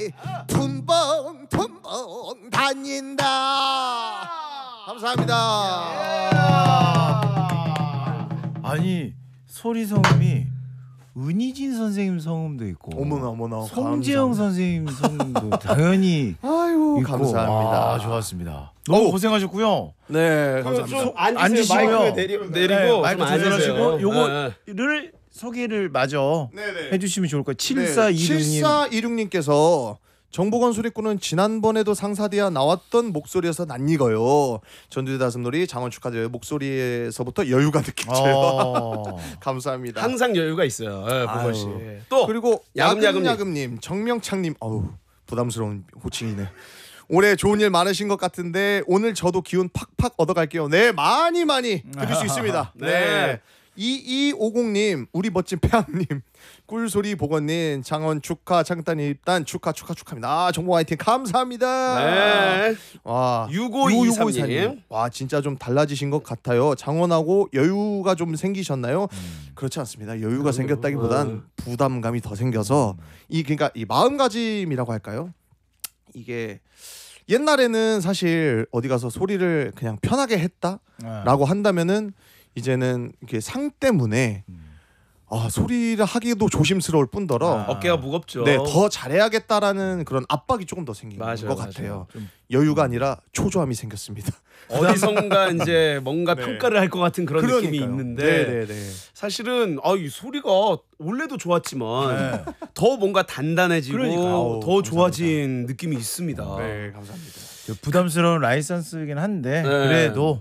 소리 tum벙 tum벙 다닌다. 감사합니다. 아니 소리 성음이 은희진 선생님 성음도 있고 어머나 송재영 선생님 성음도 당연히 아이고 있고. 감사합니다. 아, 좋았습니다. 너무 고생하셨고요. 네 감사합니다. 좀 앉으시고요. 마이크 내리고 마이크 좀 앉으세요. 조절하시고 요거를 소개를 마저 네네. 해주시면 좋을 거예요. 네, 7426님 7426님께서 정보건 소리꾼은 지난번에도 상사디아 나왔던 목소리에서 낯익어요. 전두대 다슴놀이 장원 축하드려요. 목소리에서부터 여유가 느껴져요. 감사합니다. 항상 여유가 있어요. 보건 씨. 아유. 또 그리고 야금야금님. 야금야금님, 정명창님, 어우 부담스러운 호칭이네. 올해 좋은 일 많으신 것 같은데 오늘 저도 기운 팍팍 얻어갈게요. 네, 많이 드릴 수 있습니다. 네. 2250님, 우리 멋진 폐암님, 꿀소리 보건님, 장원 축하, 창단 입단 축하합니다. 아, 정보 화이팅 감사합니다. 네. 와, 6523님. 와, 진짜 좀 달라지신 것 같아요. 장원하고 여유가 좀 생기셨나요? 그렇지 않습니다. 여유가 생겼다기보단 부담감이 더 생겨서 그러니까 이 마음가짐이라고 할까요? 이게 옛날에는 사실 어디 가서 소리를 그냥 편하게 했다라고 한다면은 이제는 이렇게 상 때문에 소리를 하기도 조심스러울 뿐더러 어깨가 무겁죠. 네, 더 잘해야겠다라는 그런 압박이 조금 더 생긴 것 같아요. 여유가 아니라 초조함이 생겼습니다. 어디선가 이제 뭔가 네. 평가를 할 것 같은 그런 느낌이 그러니까요. 있는데 네. 사실은 이 소리가 원래도 좋았지만 더 뭔가 단단해지고 그러니까요. 더 좋아진 느낌이 있습니다. 네, 감사합니다. 부담스러운 라이선스이긴 한데 네. 그래도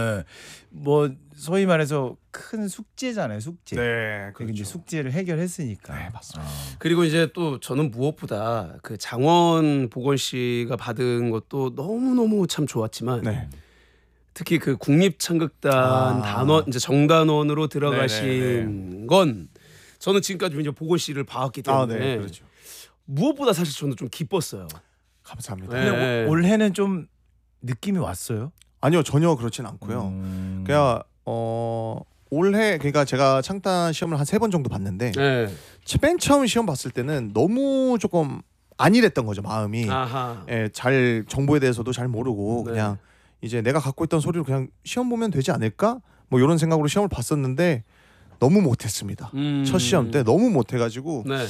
뭐 소위 말해서 큰 숙제잖아요. 숙제. 네, 그리고 이제 숙제를 해결했으니까. 네, 맞습니다. 그리고 이제 또 저는 무엇보다 그 장원 보건 씨가 받은 것도 너무너무 참 좋았지만 네. 특히 그 국립창극단 단원 이제 정단원으로 들어가신 건 저는 지금까지 이제 보건 씨를 봐왔기 때문에 네, 그렇죠. 무엇보다 사실 저는 좀 기뻤어요. 감사합니다. 네. 근데 올해는 좀 느낌이 왔어요? 아니요, 전혀 그렇진 않고요. 그냥 올해 그러니까 제가 창단 시험을 한 3번 정도 봤는데 네. 맨 처음 시험 봤을 때는 너무 조금 안일했던 거죠, 마음이. 아하. 예, 잘 정보에 대해서도 잘 모르고 네. 그냥 이제 내가 갖고 있던 소리를 그냥 시험 보면 되지 않을까? 뭐 이런 생각으로 시험을 봤었는데 너무 못했습니다. 첫 시험 때 너무 못해가지고 네.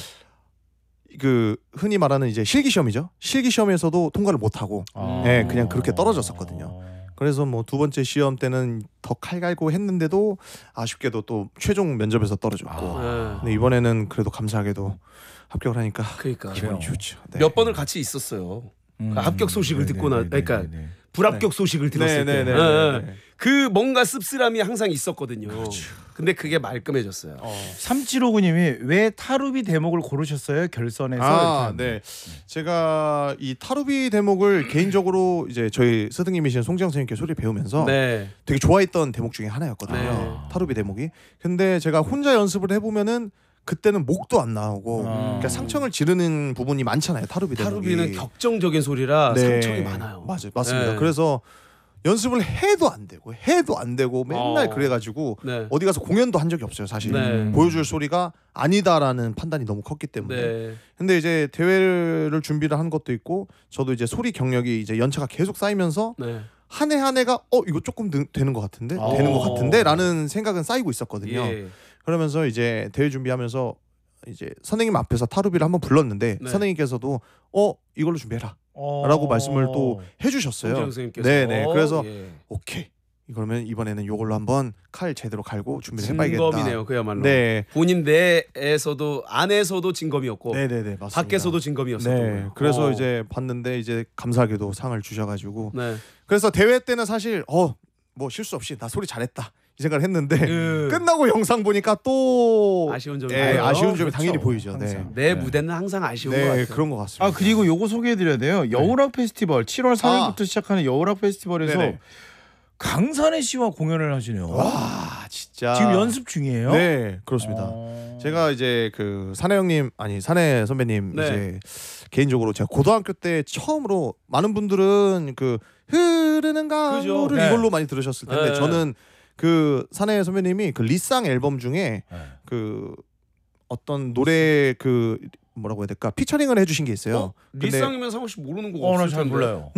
그 흔히 말하는 이제 실기 시험이죠. 실기 시험에서도 통과를 못하고 예, 그냥 그렇게 떨어졌었거든요. 그래서 뭐 두 번째 시험 때는 더 칼 갈고 했는데도 아쉽게도 또 최종 면접에서 떨어졌고 근데 이번에는 그래도 감사하게도 합격을 하니까 그러니까 기분이 좋죠. 네. 몇 번을 같이 있었어요. 그 합격 소식을 듣고 그러니까 불합격 소식을 들었을 때 그 뭔가 씁쓸함이 항상 있었거든요. 근데 그게 말끔해졌어요. 3759님이 왜 타루비 대목을 고르셨어요? 결선에서. 네. 제가 이 타루비 대목을 개인적으로 이제 저희 스승님이신 송지영 선생님께 소리 배우면서 네. 되게 좋아했던 대목 중에 하나였거든요. 네. 타루비 대목이. 근데 제가 혼자 연습을 해보면은 그때는 목도 안 나오고 그러니까 상청을 지르는 부분이 많잖아요. 타루비 대목이. 타루비는 격정적인 소리라 네. 상처이 많아요. 맞습니다. 네. 그래서 연습을 해도 안 되고 맨날 그래가지고 네. 어디 가서 공연도 한 적이 없어요. 사실 네. 보여줄 소리가 아니다라는 판단이 너무 컸기 때문에. 네. 근데 이제 대회를 준비를 한 것도 있고 저도 이제 소리 경력이 이제 연차가 계속 쌓이면서 네. 한 해 한 해가 이거 조금 되는 것 같은데라는 생각은 쌓이고 있었거든요. 예. 그러면서 이제 대회 준비하면서 이제 선생님 앞에서 타루비를 한번 불렀는데 네. 선생님께서도 이걸로 준비해라. 라고 말씀을 또 해주셨어요. 송지영 선생님께서. 네네. 그래서 예. 오케이. 이러면 이번에는 이걸로 한번 칼 제대로 갈고 준비를 해봐야겠다. 진검이네요, 그야말로. 네. 본인 내에서도 안에서도 진검이었고, 네네네 맞습니다. 밖에서도 진검이었었던 네. 거예요. 그래서 이제 봤는데 이제 감사하게도 상을 주셔가지고 네. 그래서 대회 때는 사실 뭐 실수 없이 나 소리 잘했다 이 생각을 했는데 끝나고 영상 보니까 또 아쉬운 점이 네, 보여요. 아쉬운 점이 그렇죠. 당연히 보이죠. 항상. 내 무대는 항상 아쉬운 것 같아요. 그런 것 같습니다. 그리고 요거 소개해드려야 돼요. 여우락 페스티벌 7월 3일부터 시작하는 여우락 페스티벌에서 네네. 강산혜 씨와 공연을 하시네요. 와 진짜 지금 연습 중이에요? 네 그렇습니다. 제가 이제 그 사내 형님 사내 선배님 네. 이제 개인적으로 제가 고등학교 때 처음으로 많은 분들은 그 흐르는 강물을 그죠? 이걸로 많이 들으셨을 텐데 네. 저는 그 사내 선배님이 그 리쌍 앨범 중에 그 어떤 노래 그 뭐라고 해야 될까 피처링을 해주신 게 있어요. 근데 리쌍이면 상호 씨 모르는 곡 나 없을 잘 텐데. 몰라요.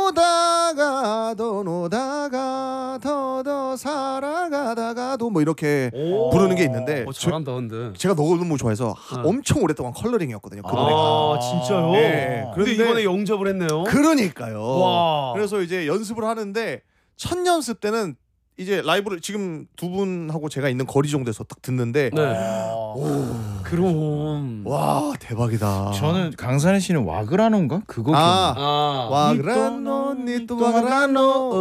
노다가 더 살아가다가도 뭐 이렇게 오. 부르는 게 있는데 잘한다 근데. 제가 너무 좋아해서 엄청 오랫동안 컬러링이었거든요. 그 노래가. 진짜요? 네, 근데 그런데- 이번에 영접을 했네요. 그러니까요. 와. 그래서 이제 연습을 하는데 첫 연습 때는 이제 라이브를 지금 두 분하고 제가 있는 거리 정도에서 딱 듣는데 네. 그럼. 와 대박이다. 저는 강산의 씨는 와그라노인가 그거 와 그라노 니또 와그라노.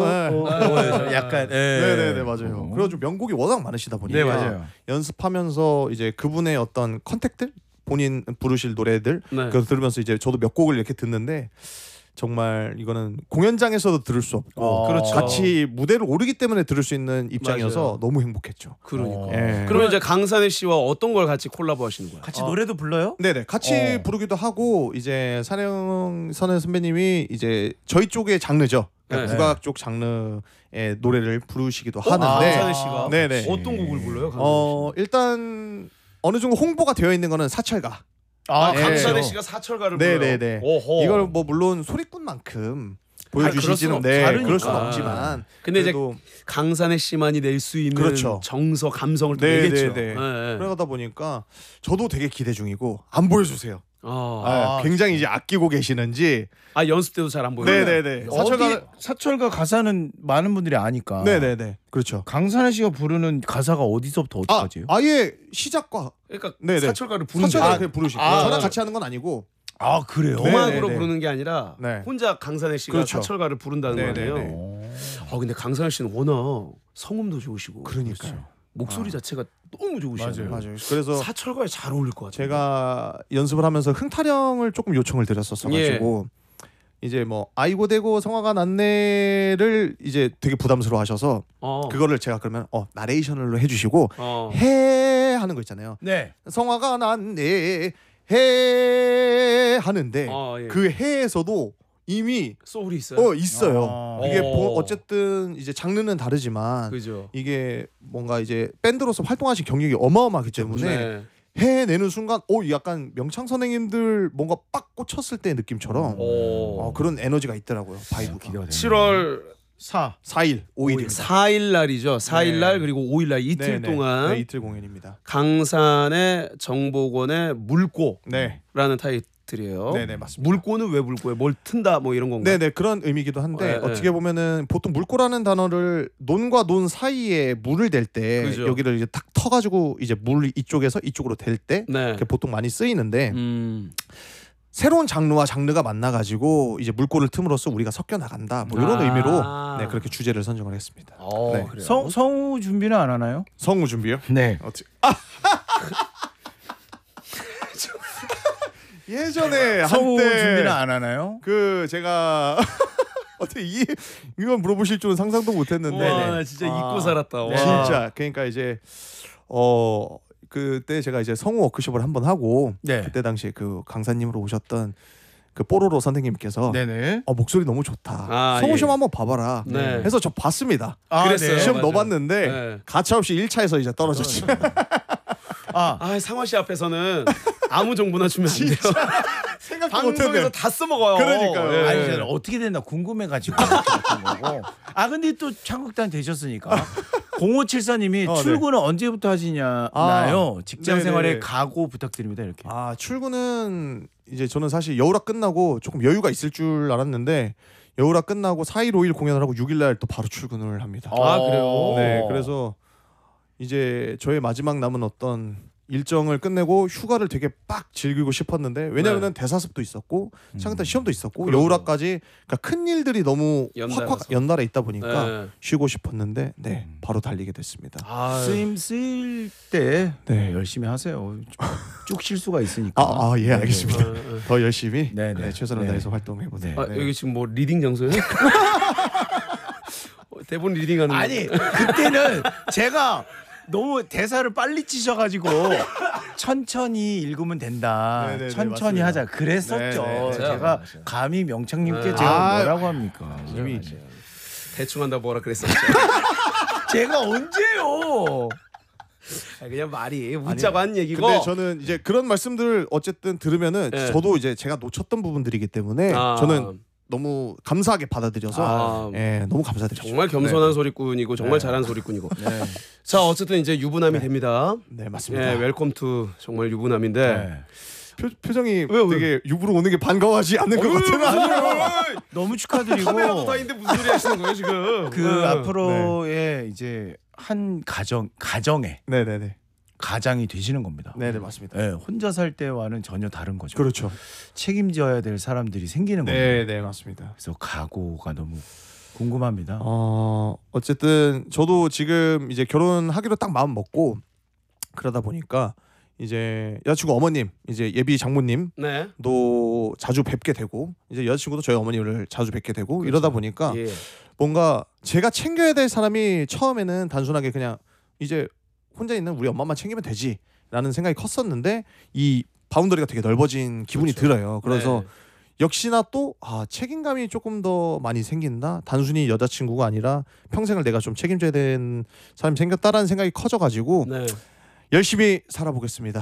약간 네네네 맞아요. 그래가지고 명곡이 워낙 많으시다 보니까 네 맞아요. 연습하면서 이제 그분의 어떤 컨택들 본인 부르실 노래들 네. 그거 들으면서 이제 저도 몇 곡을 이렇게 듣는데 정말 이거는 공연장에서도 들을 수 없고 그렇죠. 같이 무대를 오르기 때문에 들을 수 있는 입장이어서 맞아요. 너무 행복했죠. 그러니까. 예. 그러면 이제 강산의 씨와 어떤 걸 같이 콜라보 하시는 거예요? 같이 노래도 불러요? 네네 같이 부르기도 하고 이제 사령선의 선배님이 이제 저희 쪽의 장르죠. 그러니까 네. 국악 쪽 장르의 노래를 부르시기도 하는데 강산의 씨가 네네. 어떤 곡을 불러요? 강산의 씨? 일단 어느 정도 홍보가 되어 있는 거는 사철가. 강산의 그래요? 씨가 사철가를 불러요. 네네네. 오호. 이걸 뭐 물론 소리꾼만큼 그럴 보여주시지는 순 네, 다르니까. 그럴 수는 없지만 근데 이제 그래도 강산의 씨만이 낼 수 있는 그렇죠. 정서, 감성을 또 네, 내겠죠. 네, 네. 네. 그러다 보니까 저도 되게 기대 중이고 안 보여주세요. 굉장히 이제 아끼고 계시는지. 연습 때도 잘 안 보여요. 네네네. 사철가 가사는 많은 분들이 아니까. 네네네. 그렇죠. 강산의 씨가 부르는 가사가 어디서부터 어디까지예요? 아예 시작과 그러니까 네네. 사철가를 부르는 사철가 게 그냥 부르시고 아, 저랑 네. 같이 하는 건 아니고. 그래요? 네. 도막으로 네네네. 부르는 게 아니라 네. 혼자 강산의 씨가 그렇죠. 사철가를 부른다는 네네네. 거예요. 근데 강산의 씨는 워낙 성음도 좋으시고 그러니까요. 목소리 자체가 너무 좋으시잖아요. 맞아요. 그래서 사철가에 잘 어울릴 것 같아요. 제가 연습을 하면서 흥타령을 조금 요청을 드렸었어가지고 이제 뭐 아이고 대고 성화가 났네를 이제 되게 부담스러워하셔서 그거를 제가 그러면 나레이션으로 해주시고 해 하는 거 있잖아요. 네. 성화가 났네 해 하는데 예. 그 해에서도 이미 소울이 있어요. 있어요. 이게 어쨌든 이제 장르는 다르지만 그죠. 이게 뭔가 이제 밴드로서 활동하신 경력이 어마어마하기 때문에 네. 해내는 순간 약간 명창 선생님들 뭔가 빡 꽂혔을 때 느낌처럼 그런 에너지가 있더라고요. 바이브가. 7월 4일 5일입니다. 4일 날이죠. 4일 네. 날 그리고 5일 날 이틀 동안 네, 이틀 공연입니다. 강산의 정복원의 물고라는 네. 타이틀이에요. 네네 맞습니다. 물고는 왜 물고예요? 뭘 튼다 뭐 이런 건가요? 네네 그런 의미기도 한데 네, 어떻게 보면은 보통 물고라는 단어를 논과 논 사이에 물을 댈 때 그죠. 여기를 이제 탁 터가지고 이제 물 이쪽에서 이쪽으로 댈 때 네. 보통 많이 쓰이는데 음. 새로운 장르와 장르가 만나가지고 이제 물꼬를 틈으로써 우리가 섞여 나간다 뭐 이런 의미로 네, 그렇게 주제를 선정을 했습니다. 네. 그래요? 성우 준비는 안 하나요? 성우 준비요? 네. 예전에 성우 한때 준비는 안 하나요? 그 제가 어떻게 이건 물어보실 줄은 상상도 못했는데 와, 진짜 잊고 살았다. 와. 진짜 그러니까 이제 그때 제가 이제 성우 워크숍을 한번 하고 네. 그때 당시에 그 강사님으로 오셨던 그 뽀로로 선생님께서 네네. 목소리 너무 좋다. 성우 시험 한번 봐봐라. 네. 해서 저 봤습니다. 그랬어요. 시험 맞아요. 넣어봤는데 네. 가차없이 1차에서 이제 떨어졌죠. 상화 씨 앞에서는 아무 정보나 주면 안 돼요. 생각도 방송에서 못했네. 다 써먹어요. 그러니까요. 예. 아니 저는 어떻게 됐나 궁금해가지고 그랬던 거고. 근데 또 창극단 되셨으니까 0574님이 네. 출근은 언제부터 하시냐나요? 직장 네네. 생활에 각오 부탁드립니다 이렇게. 출근은 이제 저는 사실 여우라 끝나고 조금 여유가 있을 줄 알았는데 여우라 끝나고 4일 5일 공연을 하고 6일 날 또 바로 출근을 합니다. 그래요? 네, 그래서 이제 저의 마지막 남은 어떤 일정을 끝내고 휴가를 되게 빡 즐기고 싶었는데 왜냐면은 대사습도 있었고 창단 시험도 있었고 그러게요. 여우라까지 그러니까 큰 일들이 너무 연달아서. 확 연달아 있다 보니까 네. 쉬고 싶었는데 바로 달리게 됐습니다. 쓰임 쓰일 때 네. 열심히 하세요. 쭉 쉴 수가 있으니까. 예, 알겠습니다. 네. 더 열심히 네. 최선을 네. 다해서 활동해 보세요. 여기 지금 뭐 리딩 장소예요? 대본 리딩하는 아니 그때는 제가 너무 대사를 빨리 치셔가지고 천천히 읽으면 된다. 네네네, 천천히 맞습니다. 하자. 그랬었죠. 네네, 제가 맞아요. 감히 명창님께 네. 제가 뭐라고 합니까? 이미 대충 한다 뭐라 그랬었죠. 제가 언제요? 그냥 말이 웃자고 한 얘기고. 근데 저는 이제 그런 말씀들을 어쨌든 들으면은 네. 저도 이제 제가 놓쳤던 부분들이기 때문에 저는 너무 감사하게 받아들여서 너무 감사드리죠. 정말 겸손한 소리꾼이고 정말 잘하는 소리꾼이고. 자 어쨌든 이제 유부남이 됩니다. 네 맞습니다. 웰컴 투 정말 유부남인데 표정이 되게 유부로 오는 게 반가워하지 않는 것 같아요. 너무 축하드리고 카메라도 다 있는데 무슨 소리 하시는 거예요 지금? 그 앞으로의 이제 한 가정에 네네네. 가장이 되시는 겁니다. 네네 맞습니다. 네, 혼자 살 때와는 전혀 다른 거죠. 그렇죠. 책임져야 될 사람들이 생기는 겁니다. 네네 맞습니다. 그래서 각오가 너무 궁금합니다. 어쨌든 저도 지금 이제 결혼하기로 딱 마음 먹고 그러다 보니까 이제 여자친구 어머님 이제 예비 장모님도 네. 자주 뵙게 되고 이제 여자친구도 저희 어머니를 자주 뵙게 되고 그렇죠. 이러다 보니까 예. 뭔가 제가 챙겨야 될 사람이 처음에는 단순하게 그냥 이제 혼자 있는 우리 엄마만 챙기면 되지라는 생각이 컸었는데 이 바운더리가 되게 넓어진 기분이 들어요. 그래서 네. 역시나 또 책임감이 조금 더 많이 생긴다. 단순히 여자친구가 아니라 평생을 내가 좀 책임져야 되는 사람이 생겼다라는 생각이 커져가지고 네. 열심히 살아보겠습니다.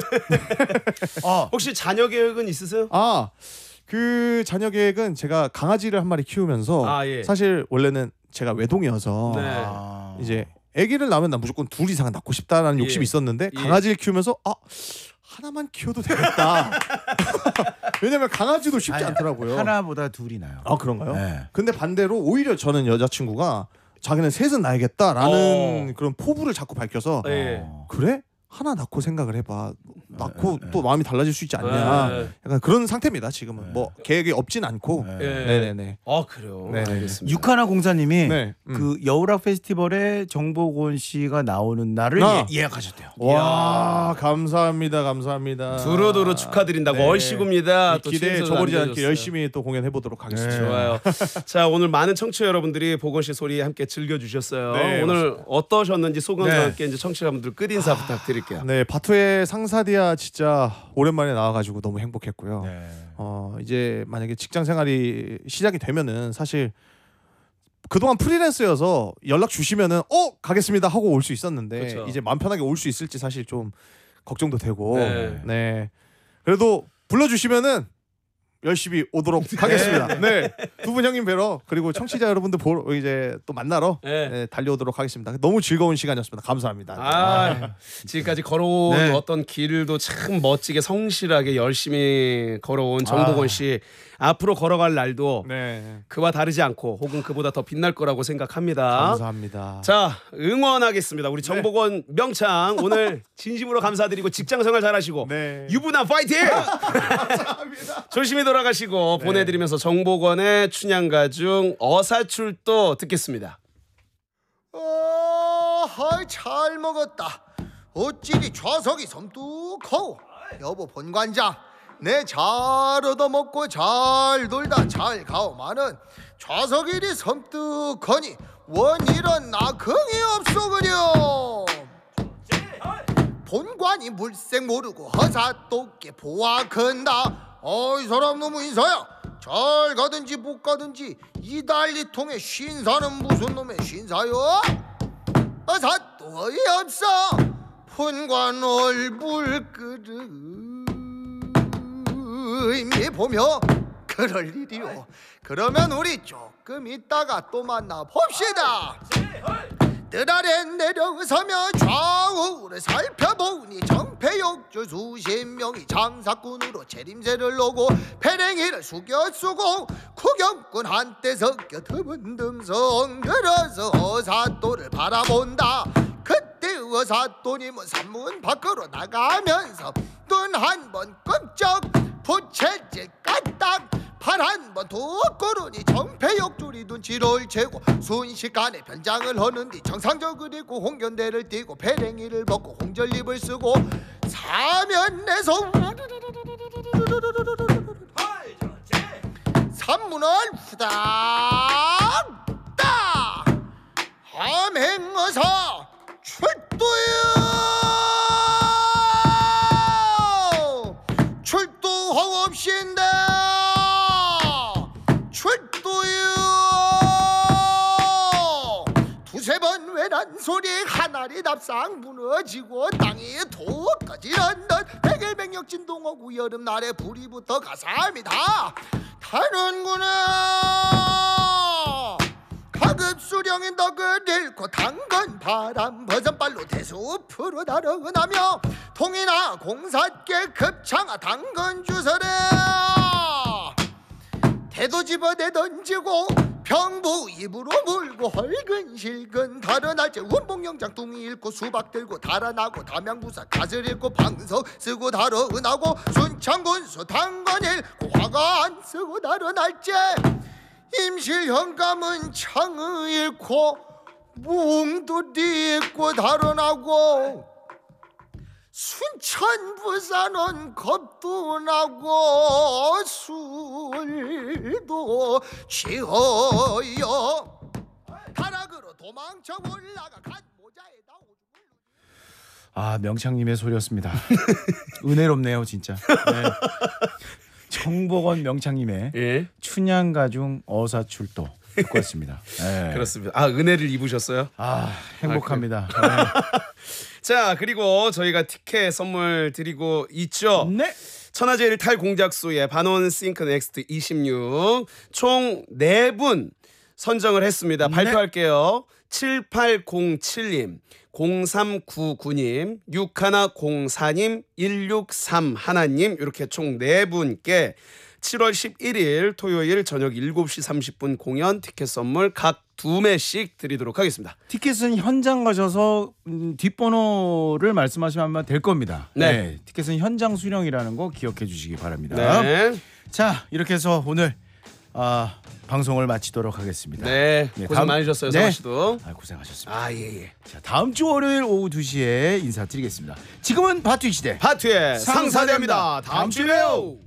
혹시 자녀 계획은 있으세요? 그 자녀 계획은 제가 강아지를 한 마리 키우면서 예. 사실 원래는 제가 외동이어서 네. 이제 아기를 낳으면 난 무조건 둘 이상은 낳고 싶다라는 욕심이 있었는데 예. 강아지를 키우면서 하나만 키워도 되겠다. 왜냐면 강아지도 쉽지 않더라고요. 하나보다 둘이 나요. 그런가요? 네. 근데 반대로 오히려 저는 여자친구가 자기는 셋은 낳아야겠다라는 그런 포부를 자꾸 밝혀서 그래? 하나 낳고 생각을 해봐. 낳고 또 마음이 달라질 수 있지 않냐. 약간 그런 상태입니다. 지금은 뭐 계획이 없진 않고. 네네네. 그래요. 네. 알겠습니다. 육하나 공사님이 네. 그 여우락 페스티벌에 정복원 씨가 나오는 날을 예약하셨대요. 와 감사합니다. 감사합니다. 두루두루 축하드린다고 네. 얼씨구입니다. 또 기대에 친서도 저버리지 않게 남겨줬어요. 열심히 또 공연해 보도록 하겠습니다. 좋아요. 자 오늘 많은 청취자 여러분들이 보건 씨 소리 함께 즐겨주셨어요. 네, 오늘 어떠셨는지 소감과 네. 함께 이제 청취자분들 끝 인사 부탁드릴게요. 네, 바투의 상사디아 진짜 오랜만에 나와가지고 너무 행복했고요. 네. 이제 만약에 직장 생활이 시작이 되면은 사실 그동안 프리랜서여서 연락 주시면은 가겠습니다 하고 올 수 있었는데 그쵸. 이제 마음 편하게 올 수 있을지 사실 좀 걱정도 되고 네. 네. 그래도 불러주시면은 열심히 오도록 하겠습니다. 네, 두 분 형님 뵈러 그리고 청취자 여러분들 보러 이제 또 만나러 달려오도록 하겠습니다. 너무 즐거운 시간이었습니다. 감사합니다. 지금까지 걸어온 네. 어떤 길도 참 멋지게 성실하게 열심히 걸어온 정복원 씨 앞으로 걸어갈 날도 네, 그와 다르지 않고 혹은 그보다 더 빛날 거라고 생각합니다. 감사합니다. 자 응원하겠습니다. 우리 정복원 명창 오늘 진심으로 감사드리고 직장생활 잘하시고 네. 유부남 파이팅! 감사합니다. 조심히 돌아가시고 보내드리면서 정복원의 춘향가중 어사출도 듣겠습니다. 잘 먹었다. 어찌리 좌석이 섬뜩하오. 여보 본관장, 내 잘 얻어먹고 잘 놀다 잘 가오마는 좌석 이리 섬뜩하니 원 이런 낙흥이 없어 그려. 본관이 물색 모르고 허사또께 보아큰다. 이 사람 너무 인사야. 잘 가든지 못 가든지 이달리 통에 신사는 무슨 놈의 신사요? 사또 어이없어. 본관 얼굴 끄름이 보며 그럴 일이요. 그러면 우리 조금 있다가 또 만나 봅시다. 뜰 아래 내려서며 좌우를 살펴보니 정패욕주 수십 명이 장사꾼으로 재림새를 놓고 패랭이를 숙여 쓰고 구경꾼 한때 섞여 드문듬성 들어서 어사또를 바라본다. 그때 어사또님은 산문 밖으로 나가면서 눈 한 번 끔쩍 부채질 까딱 팔 한 번 툭 고르니 정패욕줄이 눈치를 채고 순식간에 변장을 하는 뒤 정상적이고 홍견대를 띠고 패랭이를 벗고 홍절립을 쓰고 사면내서 산문을 후닥 딱 함행어사 출두요. 출두하옵신데 출두요. 두세 번 외란 소리 하나리 답상 무너지고 땅이 툭 꺼지는 듯 백일백력 진동하고 여름날에 불이 붙어 가사합니다. 타는구나. 가급수령인 덕을 잃고 당근 바람 버선발로 대숲으로 달아나며 통이나 공사께 급창아 당근 주서래. 대도 집어내 던지고 병부 입으로 물고 헐근실근 달아날째 운봉영장 뚱이 잃고 수박 들고 달아나고 담양부사 갓을 잃고 방석 쓰고 달아나고 순창군수 당건 잃고 화관 쓰고 달아날째 임실현감은 창을 잃고 뭉두리 입고 달아나고 순천부사는 겁도 나고 술도 취하여 가락으로 도망쳐 올라가 간 모자에다 오줌을 아, 명창님의 소리였습니다. 은혜롭네요, 진짜. 네. 정복원 명창님의 예. 춘향가중 어사출도 듣고 왔습니다. 네. 그렇습니다. 아, 은혜를 입으셨어요? 아, 행복합니다. 자, 그리고 저희가 티켓 선물 드리고 있죠. 네. 천하제일 탈공작소의 반원 싱크 넥스트 26 총 4분 선정을 했습니다. 발표할게요. 7807님, 0399님, 6104님, 1631님 이렇게 총 4분께 7월 11일 토요일 저녁 7시 30분 공연 티켓 선물 각 2매씩 드리도록 하겠습니다. 티켓은 현장 가셔서 뒷번호를 말씀하시면 될 겁니다. 네. 티켓은 현장 수령이라는 거 기억해 주시기 바랍니다. 네. 자, 이렇게 해서 오늘 방송을 마치도록 하겠습니다. 네. 고생 많으셨어요, 성화 씨도. 고생하셨습니다. 아, 예. 자, 다음 주 월요일 오후 2시에 인사드리겠습니다. 지금은 바투이 시대 바투의 상사대입니다. 다음 주에 봬요.